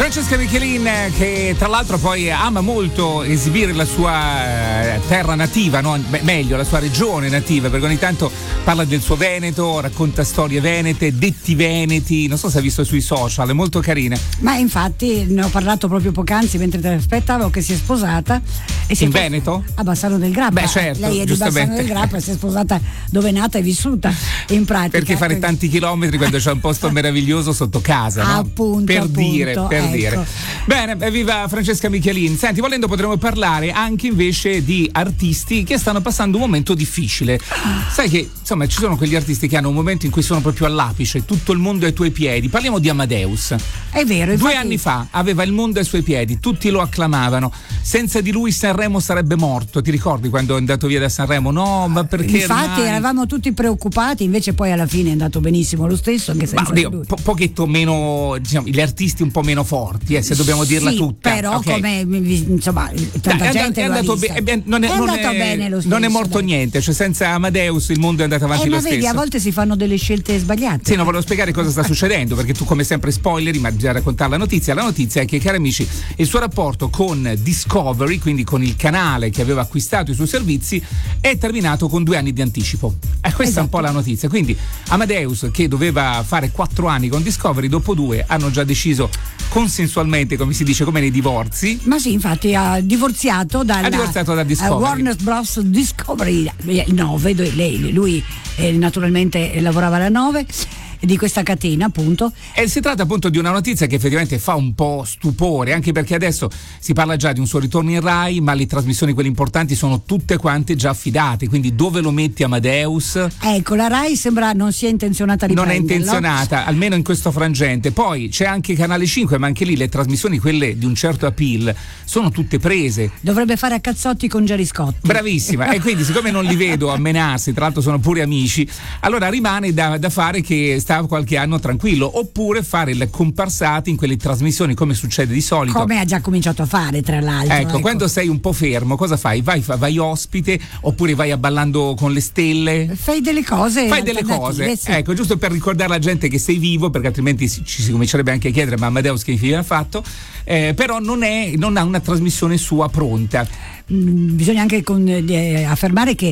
Francesca Michelin, che tra l'altro poi ama molto esibire la sua terra nativa, no? Meglio la sua regione nativa, perché ogni tanto parla del suo Veneto, racconta storie venete, detti veneti, non so se hai visto sui social, è molto carina. Ma infatti ne ho parlato proprio poc'anzi mentre te aspettavo, che si è sposata e in Veneto? A Bassano del Grappa. Beh, certo, lei è di Bassano del Grappa e si è sposata dove è nata e vissuta, in pratica. Perché fare tanti chilometri quando c'è un posto meraviglioso sotto casa, no? Appunto, per appunto, dire. ecco. Bene, viva Francesca Michelin. Senti, volendo potremmo parlare anche invece di artisti che stanno passando un momento difficile. Sai che insomma ci sono quegli artisti che hanno un momento in cui sono proprio all'apice, tutto il mondo è ai tuoi piedi. Parliamo di Amadeus. È vero, infatti... 2 anni fa aveva il mondo ai suoi piedi, tutti lo acclamavano. Senza di lui Sanremo sarebbe morto. Ti ricordi quando è andato via da Sanremo? No, ma perché? Infatti eravamo tutti preoccupati, invece poi alla fine è andato benissimo lo stesso, anche senza di lui. Pochetto meno, diciamo, gli artisti un po' meno forti, se dobbiamo dirla tutta. Però okay. Come insomma tanta gente lo ha vista. Non è andato bene lo stesso. Non è morto niente, cioè senza Amadeus il mondo è andato avanti lo ma stesso. vedi, a volte si fanno delle scelte sbagliate. Sì, non volevo spiegare cosa sta succedendo, perché tu come sempre spoileri, ma bisogna raccontare la notizia. La notizia è che, cari amici, il suo rapporto con Discovery, quindi con il canale che aveva acquistato i suoi servizi, è terminato con 2 anni di anticipo. E questa è un po' la notizia. Quindi Amadeus, che doveva fare 4 anni con Discovery, dopo 2 hanno già deciso consensualmente, come si dice, come nei divorzi. Ma sì, infatti ha divorziato da Discovery. Warner Bros. Discovery 9, lui naturalmente lavorava alla 9 di questa catena, appunto. E si tratta appunto di una notizia che effettivamente fa un po' stupore, anche perché adesso si parla già di un suo ritorno in Rai, ma le trasmissioni quelle importanti sono tutte quante già affidate, quindi dove lo metti Amadeus? Ecco, la Rai sembra non sia intenzionata a riprenderlo. Non è intenzionata, almeno in questo frangente. Poi c'è anche Canale 5, ma anche lì le trasmissioni, quelle di un certo appeal, sono tutte prese. Dovrebbe fare a cazzotti con Gerry Scotti. Bravissima. E quindi, siccome non li vedo a menarsi, tra l'altro sono pure amici, allora rimane da fare che sta qualche anno tranquillo, oppure fare le comparsate in quelle trasmissioni, come succede di solito, come ha già cominciato a fare, tra l'altro. Ecco. Quando sei un po' fermo, cosa fai? Vai ospite, oppure vai a Ballando con le stelle? Fai delle cose. Sì. Ecco, giusto per ricordare alla gente che sei vivo, perché altrimenti ci si comincerebbe anche a chiedere: ma Amadeus che fine ha fatto? Però non ha una trasmissione sua pronta. Bisogna anche affermare che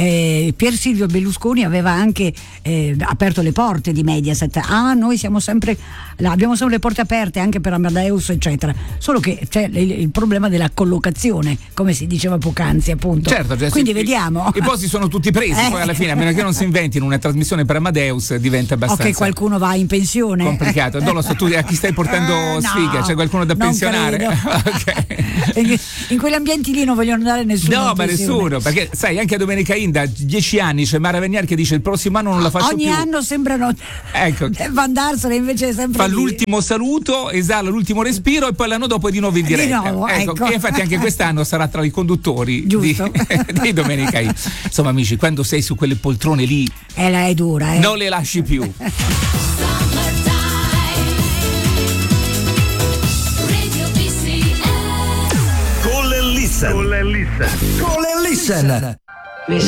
Pier Silvio Berlusconi aveva anche aperto le porte di Mediaset. Noi abbiamo sempre le porte aperte anche per Amadeus, eccetera. Solo che c'è il problema della collocazione, come si diceva poc'anzi, appunto. Certo, quindi vediamo. I posti sono tutti presi, poi alla fine, a meno che non si inventino una trasmissione per Amadeus, diventa abbastanza. O che qualcuno va in pensione. Complicato. Non lo so, tu a chi stai portando sfiga? C'è qualcuno da pensionare? Okay. In quegli ambienti lì non vogliono andare nessuno. No, ma nessuno, perché sai, anche a Domenica In da 10 anni c'è Mara Venier che dice: il prossimo anno non la faccio ogni più. Ogni anno sembrano andarsene, invece sempre fa l'ultimo saluto, esala l'ultimo respiro e poi l'anno dopo è di nuovo in diretta. Di nuovo, ecco. E infatti anche quest'anno sarà tra i conduttori di Domenica In. Insomma, amici, quando sei su quelle poltrone lì è dura, non le lasci più. Call and listen.